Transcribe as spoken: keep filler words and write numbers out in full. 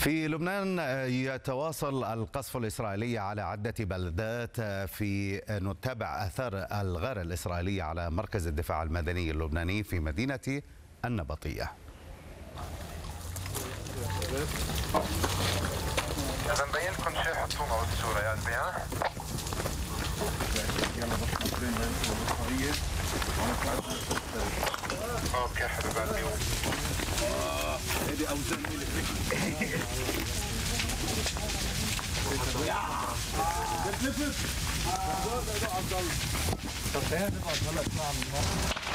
في لبنان يتواصل القصف الإسرائيلي على عدة بلدات في نتابع آثار الغارة الإسرائيلية على مركز الدفاع المدني اللبناني في مدينة النبطية. إذا مبين لكم شيء حطونا بالصورة يا قلبي ها؟ اوكي حبيب قلبي. هذه اوزان طب